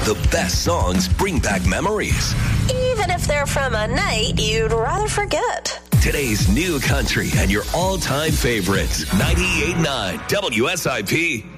The best songs bring back memories. Even if they're from a night you'd rather forget. Today's new country and your all-time favorites. 98.9 WSIP.